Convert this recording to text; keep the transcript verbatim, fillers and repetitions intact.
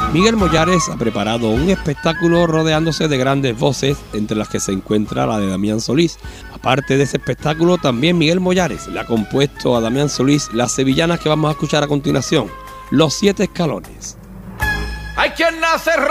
Miguel Mollares ha preparado un espectáculo rodeándose de grandes voces, entre las que se encuentra la de Damián Solís. Aparte de ese espectáculo, también Miguel Mollares le ha compuesto a Damián Solís las sevillanas que vamos a escuchar a continuación, Los Siete Escalones. Hay quien nace